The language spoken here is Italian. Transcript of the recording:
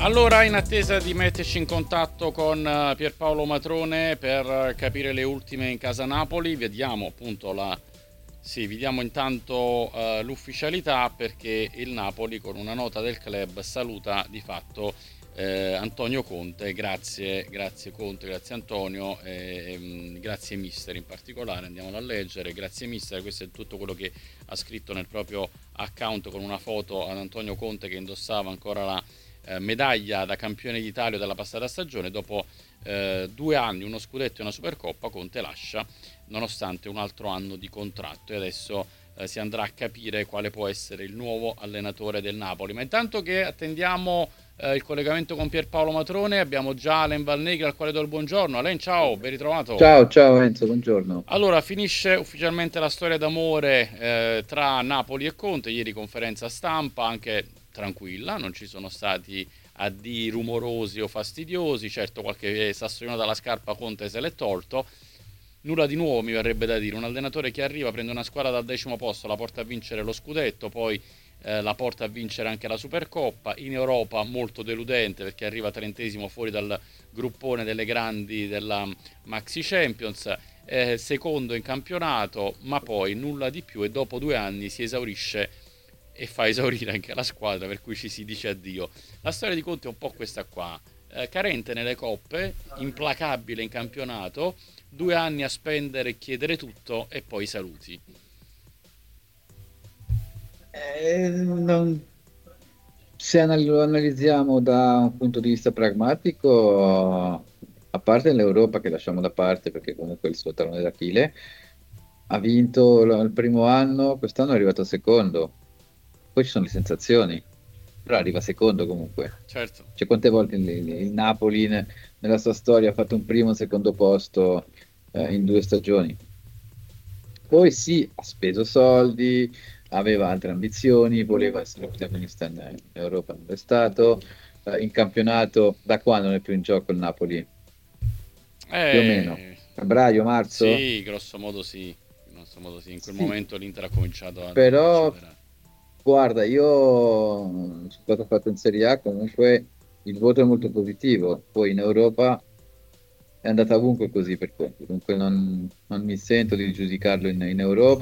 Allora, in attesa di metterci in contatto con Pierpaolo Matrone per capire le ultime in casa Napoli, vediamo appunto Sì, vi diamo intanto l'ufficialità perché il Napoli con una nota del club saluta di fatto Antonio Conte. Grazie Conte, grazie Antonio, grazie Mister in particolare, andiamolo a leggere. Grazie Mister, questo è tutto quello che ha scritto nel proprio account con una foto ad Antonio Conte che indossava ancora la medaglia da campione d'Italia della passata stagione. Dopo 2 anni, uno scudetto e una Supercoppa, Conte lascia nonostante un altro anno di contratto e adesso si andrà a capire quale può essere il nuovo allenatore del Napoli. Ma intanto che attendiamo il collegamento con Pierpaolo Matrone, abbiamo già Alen Valnegri al quale do il buongiorno. Alen, ciao, ben ritrovato. Ciao, ciao Enzo, buongiorno. Allora, finisce ufficialmente la storia d'amore tra Napoli e Conte. Ieri conferenza stampa, anche tranquilla, non ci sono stati addii rumorosi o fastidiosi. Certo, qualche sassolino dalla scarpa Conte se l'è tolto. Nulla di nuovo mi verrebbe da dire. Un allenatore che arriva, prende una squadra dal 10° posto, la porta a vincere lo scudetto, poi la porta a vincere anche la Supercoppa. In Europa molto deludente perché arriva 30° fuori dal gruppone delle grandi della Maxi Champions, secondo in campionato, ma poi nulla di più e dopo 2 anni si esaurisce e fa esaurire anche la squadra, per cui ci si dice addio. La storia di Conte è un po' questa qua, carente nelle coppe, implacabile in campionato, 2 anni a spendere e chiedere tutto e poi saluti. Non- Se lo analizziamo da un punto di vista pragmatico, a parte l'Europa che lasciamo da parte perché comunque è il suo tallone d'Achille, ha vinto il primo anno, quest'anno è arrivato secondo, poi ci sono le sensazioni, però arriva secondo comunque. Certo. Cioè, quante volte il Napoli nella sua storia ha fatto un primo e un secondo posto in 2 stagioni? Poi sì, ha speso soldi, aveva altre ambizioni, voleva essere protagonista in Europa, non è stato. In campionato, da quando non è più in gioco il Napoli? Più o meno. Eh, Febbraio, marzo? sì, grosso modo sì. Grosso modo sì. In quel Sì, momento l'Inter ha cominciato ad però accelerare. guarda, io su quello che ho fatto in Serie A comunque il voto è molto positivo, poi in Europa è andata ovunque così per conto, dunque non mi sento di giudicarlo in Europa.